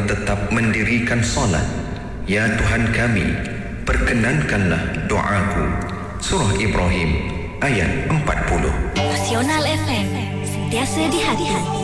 tetap mendirikan solat. Ya Tuhan kami, perkenankanlah doaku. Surah Ibrahim ayat 40. Nasional FM, sentiasa di hati.